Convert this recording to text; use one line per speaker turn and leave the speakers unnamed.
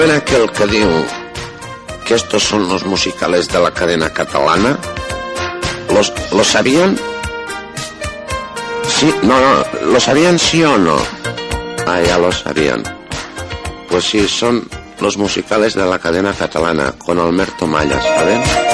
¿Ven aquel que diu que estos son los musicales de la cadena catalana? ¿Lo sabían? Sí, no, ¿lo sabían sí o no? Ah, ya lo sabían. Pues sí, son los musicales de la cadena catalana con Alberto Malla, ¿saben?